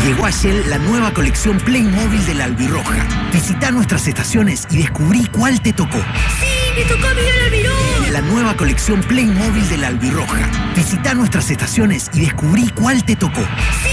Llegó a Shell la nueva colección Playmobil de la Albirroja. Visita nuestras estaciones y descubrí cuál te tocó. ¡Sí! ¡Me tocó Miguel Almirón! La nueva colección Playmobil de la Albirroja. Visita nuestras estaciones y descubrí cuál te tocó. ¡Sí!